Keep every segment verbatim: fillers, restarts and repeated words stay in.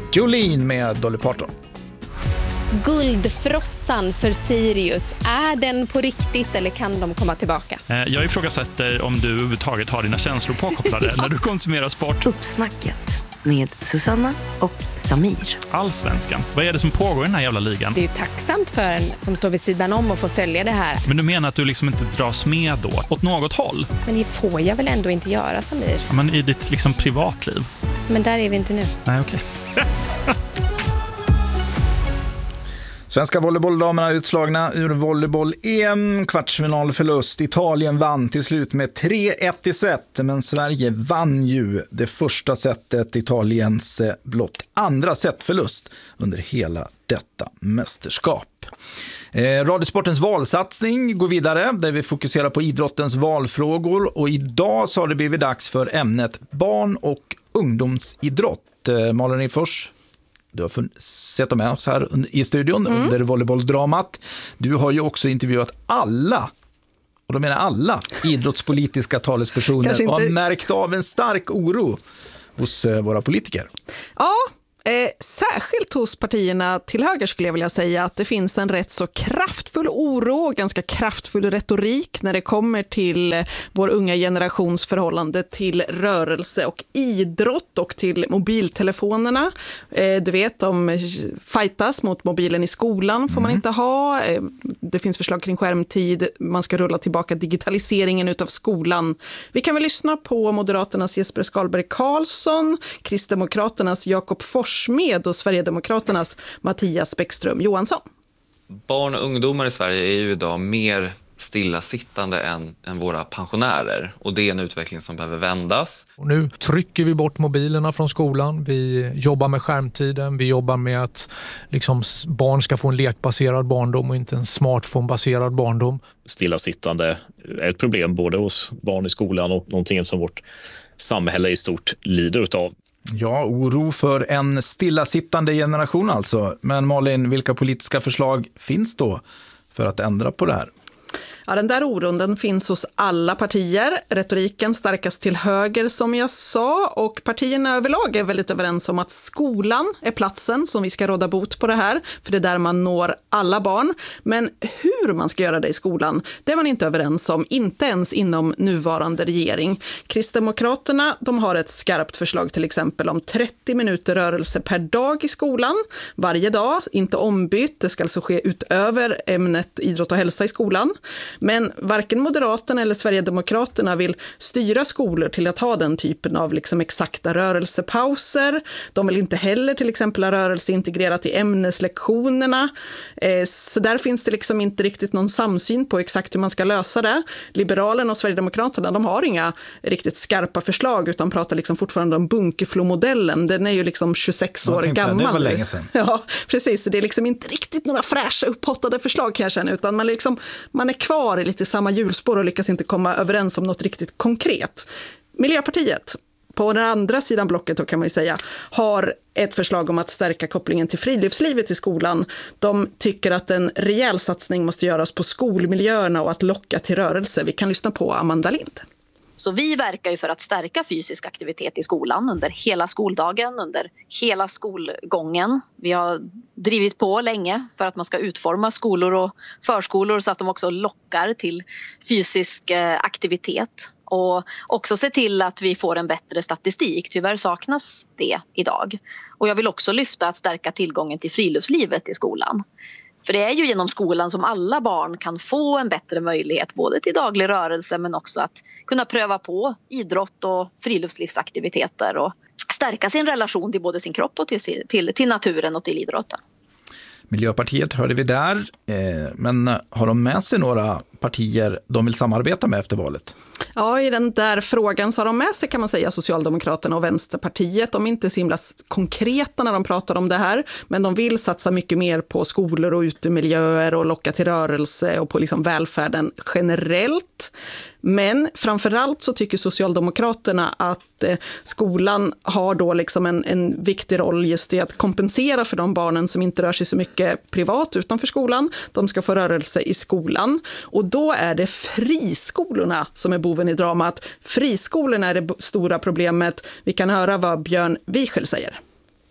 Jolene med Dolly Parton. Guldfrossan för Sirius, är den på riktigt eller kan de komma tillbaka? Jag ifrågasätter om du överhuvudtaget har dina känslor påkopplade när du konsumerar sport. Uppsnacket med Susanna och Samir. Allsvenskan. Vad är det som pågår i den här jävla ligan? Det är ju tacksamt för en som står vid sidan om och får följa det här. Men du menar att du liksom inte dras med då? Åt något håll? Men det får jag väl ändå inte göra, Samir? Ja, men i ditt liksom privatliv. Men där är vi inte nu. Nej, okej. Okay. Svenska volleybolldamerna utslagna ur volleyboll-E M. Kvartsfinalförlust. Italien vann till slut med tre ett i set. Men Sverige vann ju det första setet, Italiens blott andra setförlust under hela detta mästerskap. Eh, Radiosportens valsatsning går vidare där vi fokuserar på idrottens valfrågor. Och idag så har det blivit dags för ämnet barn- och ungdomsidrott. Eh, Malin Riffors, du har sett med oss här i studion mm. under volleybolldramat. Du har ju också intervjuat alla, och då menar alla, idrottspolitiska talespersoner inte... och har märkt av en stark oro hos våra politiker. Ja, Eh, särskilt hos partierna till höger skulle jag vilja säga att det finns en rätt så kraftfull oro och ganska kraftfull retorik när det kommer till vår unga generations förhållande till rörelse och idrott och till mobiltelefonerna. Eh, du vet, de fightas mot mobilen i skolan får man mm. inte ha. Eh, det finns förslag kring skärmtid. Man ska rulla tillbaka digitaliseringen utav skolan. Vi kan väl lyssna på Moderaternas Jesper Skalberg Karlsson, Kristdemokraternas Jakob Fors med och Sverigedemokraternas Mattias Bäckström Johansson. Barn och ungdomar i Sverige är ju idag mer stillasittande än, än våra pensionärer. Och det är en utveckling som behöver vändas. Och nu trycker vi bort mobilerna från skolan. Vi jobbar med skärmtiden. Vi jobbar med att liksom, barn ska få en lekbaserad barndom och inte en smartphone-baserad barndom. Stillasittande är ett problem både hos barn i skolan och någonting som vårt samhälle i stort lider utav. Ja, oro för en stillasittande generation alltså. Men Malin, vilka politiska förslag finns då för att ändra på det här? Ja, den där oron den finns hos alla partier. Retoriken starkast till höger som jag sa och partierna överlag är väldigt överens om att skolan är platsen som vi ska råda bot på det här. För det är där man når alla barn. Men hur man ska göra det i skolan, det är man inte överens om. Inte ens inom nuvarande regering. Kristdemokraterna de har ett skarpt förslag till exempel om trettio minuter rörelse per dag i skolan. Varje dag, inte ombytt. Det ska alltså ske utöver ämnet idrott och hälsa i skolan. Men varken Moderaterna eller Sverigedemokraterna vill styra skolor till att ha den typen av liksom exakta rörelsepauser. De vill inte heller till exempel ha rörelse integrerat i ämneslektionerna. Så där finns det liksom inte riktigt någon samsyn på exakt hur man ska lösa det. Liberalerna och Sverigedemokraterna de har inga riktigt skarpa förslag utan pratar liksom fortfarande om Bunkeflo-modellen. Den är ju liksom tjugosex år gammal. Det var länge sedan. Ja, precis. Det är liksom inte riktigt några fräscha upphottade förslag kan jag känna utan man, liksom, man är kvar i lite samma hjulspår och lyckas inte komma överens om något riktigt konkret. Miljöpartiet, på den andra sidan blocket då kan man ju säga, har ett förslag om att stärka kopplingen till friluftslivet i skolan. De tycker att en rejäl satsning måste göras på skolmiljöerna och att locka till rörelse. Vi kan lyssna på Amanda Lind. Så vi verkar ju för att stärka fysisk aktivitet i skolan under hela skoldagen, under hela skolgången. Vi har drivit på länge för att man ska utforma skolor och förskolor så att de också lockar till fysisk aktivitet. Och också se till att vi får en bättre statistik. Tyvärr saknas det idag. Och jag vill också lyfta att stärka tillgången till friluftslivet i skolan. För det är ju genom skolan som alla barn kan få en bättre möjlighet både till daglig rörelse men också att kunna pröva på idrott och friluftslivsaktiviteter och stärka sin relation till både sin kropp och till, till, till naturen och till idrotten. Miljöpartiet hörde vi där, eh, men har de med sig några partier de vill samarbeta med efter valet? Ja, i den där frågan så har de med sig kan man säga Socialdemokraterna och Vänsterpartiet. De är inte så himla konkreta när de pratar om det här, men de vill satsa mycket mer på skolor och utemiljöer och locka till rörelse och på liksom välfärden generellt. Men framförallt så tycker Socialdemokraterna att eh, skolan har då liksom en, en viktig roll just i att kompensera för de barnen som inte rör sig så mycket privat utanför skolan. De ska få rörelse i skolan. Och då är det friskolorna som är boven i dramat. Friskolorna är det stora problemet. Vi kan höra vad Björn Wiechel säger.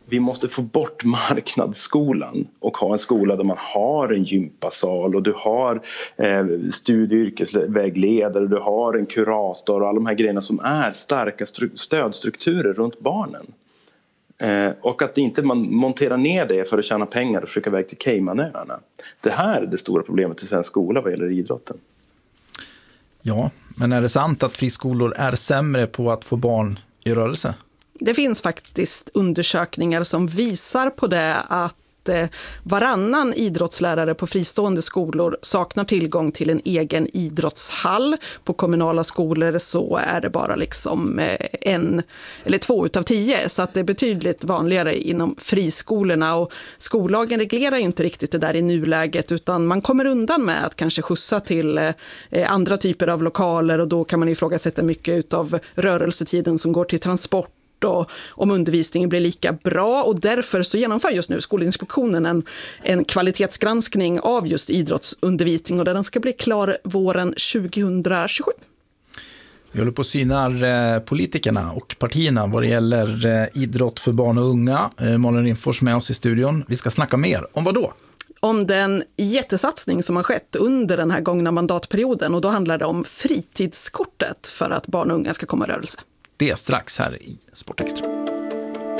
vi måste få bort marknadsskolan och ha en skola där man har en gympasal och du har eh, studie- och yrkesvägledare, du har en kurator och alla de här grejerna som är starka stru- stödstrukturer runt barnen. Eh, och att inte man monterar ner det för att tjäna pengar och försöka iväg till Caymanöarna. Det här är det stora problemet i svensk skola vad gäller idrotten. Ja, men är det sant att friskolor är sämre på att få barn i rörelse? Det finns faktiskt undersökningar som visar på det, att varannan idrottslärare på fristående skolor saknar tillgång till en egen idrottshall. På kommunala skolor så är det bara liksom en eller två utav tio, så att det är betydligt vanligare inom friskolorna, och skollagen reglerar ju inte riktigt det där i nuläget, utan man kommer undan med att kanske skjutsa till andra typer av lokaler, och då kan man ifrågasätta mycket utav rörelsetiden som går till transport och om undervisningen blir lika bra, och därför så genomför just nu Skolinspektionen en, en kvalitetsgranskning av just idrottsundervisning, och den ska bli klar våren tjugohundratjugosju. Vi håller på att synar politikerna och partierna vad det gäller idrott för barn och unga. Malin Rimfors med oss i studion. Vi ska snacka mer om vad då? Om den jättesatsning som har skett under den här gångna mandatperioden, och då handlar det om fritidskortet för att barn och unga ska komma i rörelse. Det är strax här i Sportextra.